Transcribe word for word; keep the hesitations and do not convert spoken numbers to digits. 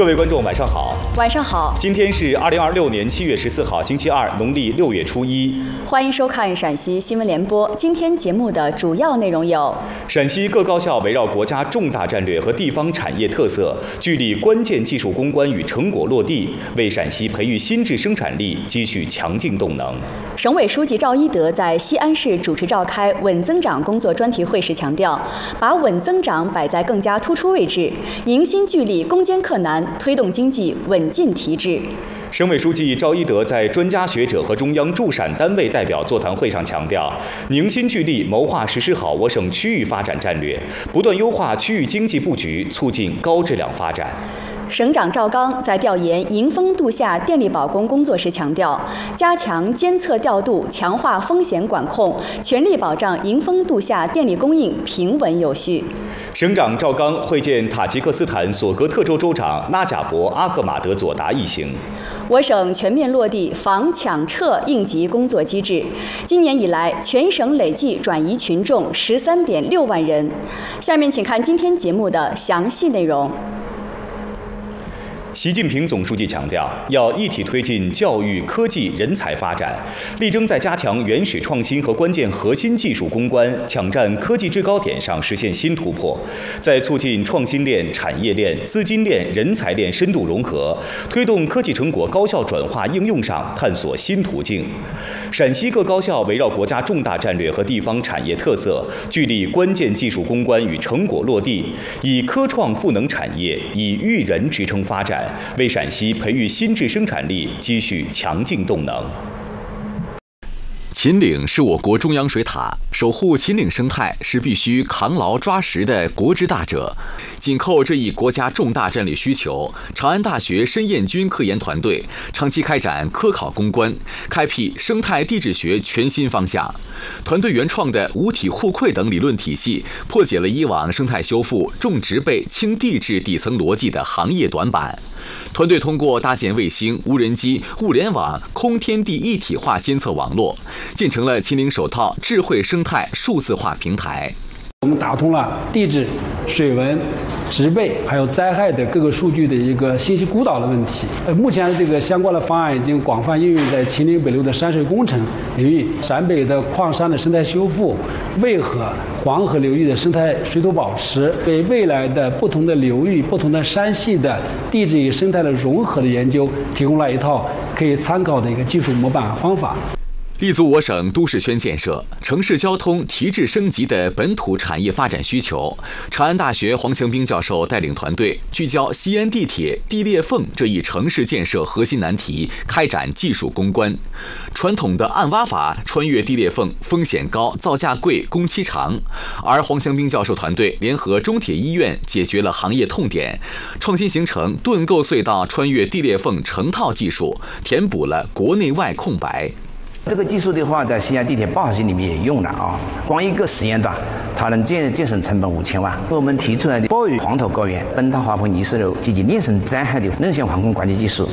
各位观众，晚上好。 晚上好。 今天是二零二六年七月十四号，星期二，农历六月初一。 欢迎收看陕西新闻联播。今天节目的主要内容有： 陕西各高校围绕国家重大战略和地方产业特色，聚力关键技术攻关与成果落地，为陕西培育新质生产力积蓄强劲动能。 省委书记赵一德在西安市主持召开稳增长工作专题会时强调，把稳增长摆在更加突出位置，凝心聚力，攻坚克难，推动经济稳进提质。 省委书记赵一德在专家学者和中央驻陕单位代表座谈会上强调，凝心聚力谋划实施好我省区域发展战略，不断优化区域经济布局，促进高质量发展。 省长赵刚在调研迎峰度夏电力保供工作时强调，加强监测调度，强化风险管控，全力保障迎峰度夏电力供应平稳有序。 省长赵刚会见塔吉克斯坦索格特州州长拉贾博阿赫马德佐达一行。 我省全面落地防抢撤应急工作机制，今年以来，全省累计转移群众十三点六万人。下面请看今天节目的详细内容。 习近平总书记强调，要一体推进教育、科技、人才发展，力争在加强原始创新和关键核心技术攻关、抢占科技制高点上实现新突破，在促进创新链、产业链、资金链、人才链深度融合，推动科技成果高效转化应用上探索新途径。陕西各高校围绕国家重大战略和地方产业特色，聚力关键技术攻关与成果落地，以科创赋能产业，以育人支撑发展，为陕西培育新质生产力积蓄强劲动能。 秦岭是我国中央水塔，守护秦岭生态是必须扛牢抓实的国之大者。紧扣这一国家重大战略需求，长安大学申彦军科研团队长期开展科考攻关，开辟生态地质学全新方向。团队原创的五体互馈等理论体系，破解了以往生态修复、重植被、轻地质底层逻辑的行业短板。团队通过搭建卫星、无人机、物联网、空天地一体化监测网络，建成了秦岭首套智慧生态数字化平台。 我们打通了地质、水文、植被还有灾害的各个数据的一个信息孤岛的问题。呃，目前这个相关的方案已经广泛应用在秦岭北路的山水工程领域、陕北的矿山的生态修复、渭河、黄河流域的生态水土保持，为未来的不同的流域、不同的山系的地质与生态的融合的研究提供了一套可以参考的一个技术模板和方法。 立足我省都市圈建设、城市交通提质升级的本土产业发展需求，长安大学黄强兵教授带领团队，聚焦西安地铁地裂缝这一城市建设核心难题，开展技术攻关。传统的暗挖法穿越地裂缝风险高、造价贵、工期长，而黄强兵教授团队联合中铁医院解决了行业痛点，创新形成盾构隧道穿越地裂缝成套技术，填补了国内外空白。 这个技术的话，在西安地铁八号线里面也用了啊，光一个实验段，它能节节省成本五千万。我们提出来的包围黄土高原、本土滑坡泥石流及其炼成灾害的人线防控关键技术，